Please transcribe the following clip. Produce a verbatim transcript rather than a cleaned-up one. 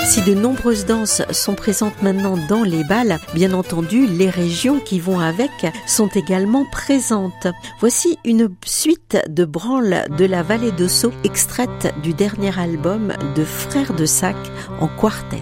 Si de nombreuses danses sont présentes maintenant dans les bals, bien entendu, les régions qui vont avec sont également présentes. Voici une suite de branles de la vallée de Sceaux, extraite du dernier album de Frères de Sac en quartet.